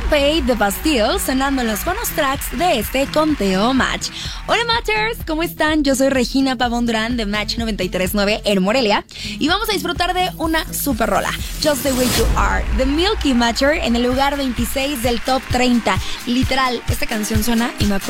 Pay de Bastille sonando en los bonus tracks de este conteo Match. Hola Matchers, ¿cómo están? Yo soy Regina Pavón Durán de Match 93.9 en Morelia y vamos a disfrutar de una super rola, Just the Way You Are, de Milky Matcher en el lugar 26 del Top 30. Literal, esta canción suena y me acuerdo